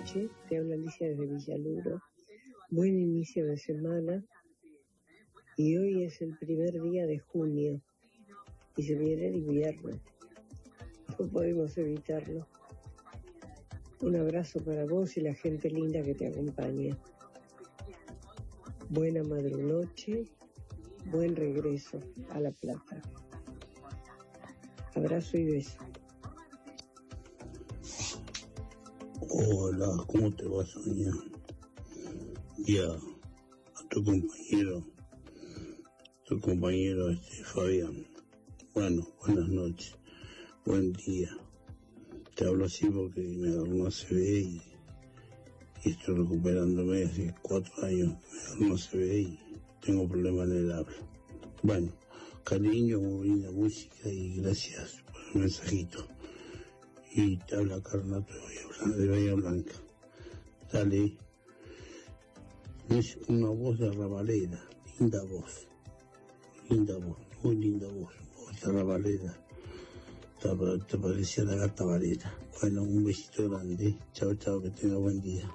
noche, te habla Alicia desde Villaluro. Buen inicio de semana y hoy es el primer día de junio y se viene el invierno. No podemos evitarlo. Un abrazo para vos y la gente linda que te acompaña. Buena madrunoche, buen regreso a La Plata. Abrazo y beso. Hola, ¿cómo te va, Sonia? Y a tu compañero Fabián. Bueno, buenas noches, buen día. Te hablo así porque me agarró una CB y estoy recuperándome hace 4 años que me agarró una CB y tengo problemas en el habla. Bueno, cariño, muy linda música y gracias por el mensajito. Y te habla Carnato de Bahía Blanca. Dale. Es una voz de rabalera, linda voz, muy linda voz de rabalera. Te parecía la gata Varela. Bueno, un besito grande. Chao, chao, que tenga buen día.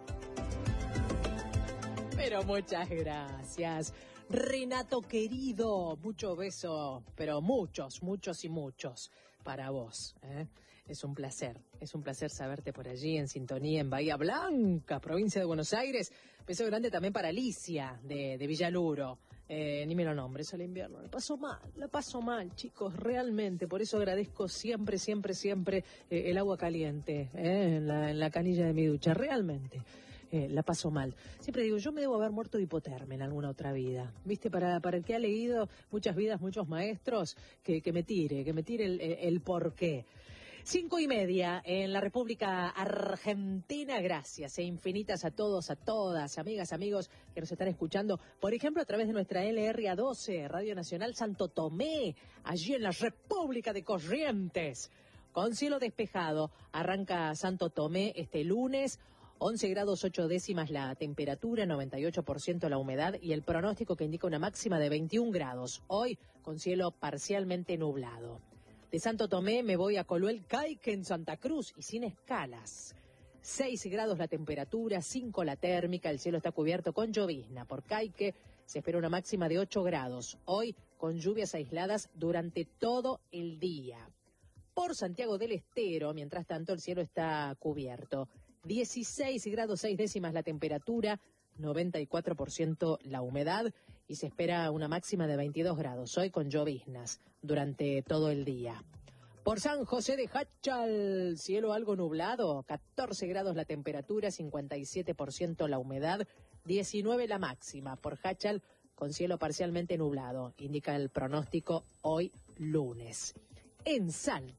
Pero muchas gracias, Renato querido, mucho beso, pero muchos y muchos para vos, ¿eh? Es un placer saberte por allí en sintonía en Bahía Blanca, provincia de Buenos Aires. Beso grande también para Alicia de Villaluro. Ni me lo nombres al invierno, la paso mal, chicos, realmente. Por eso agradezco siempre el agua caliente en la canilla de mi ducha, realmente. La paso mal. Siempre digo, yo me debo haber muerto de hipotermia en alguna otra vida. ¿Viste? Para el que ha leído muchas vidas, muchos maestros, que me tire el porqué. 5:30 en la República Argentina. Gracias infinitas a todos, a todas, amigas, amigos que nos están escuchando. Por ejemplo, a través de nuestra LRA12, Radio Nacional Santo Tomé, allí en la República de Corrientes. Con cielo despejado, arranca Santo Tomé este lunes. 11 grados 8 décimas la temperatura, 98% la humedad y el pronóstico que indica una máxima de 21 grados. Hoy con cielo parcialmente nublado. De Santo Tomé me voy a Coluel Caique en Santa Cruz y sin escalas. 6 grados la temperatura, 5 la térmica, el cielo está cubierto con llovizna. Por Caique se espera una máxima de 8 grados. Hoy con lluvias aisladas durante todo el día. Por Santiago del Estero, mientras tanto, el cielo está cubierto. 16 grados 6 décimas la temperatura, 94% la humedad y se espera una máxima de 22 grados, hoy con lloviznas durante todo el día. Por San José de Háchal, cielo algo nublado, 14 grados la temperatura, 57% la humedad, 19 la máxima. Por Háchal, con cielo parcialmente nublado, indica el pronóstico hoy lunes. En Salta.